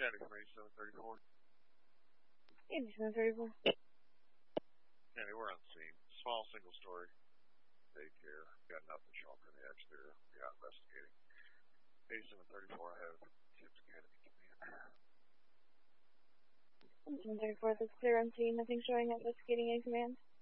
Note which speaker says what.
Speaker 1: County from 8734.
Speaker 2: 8734.
Speaker 1: County, we're on the scene. Small single story. Daycare. Got nothing showing from the exterior. We got investigating. 8734, I have tipped Academy command.
Speaker 2: 8734, this is clear on scene. Nothing showing. Investigating A command.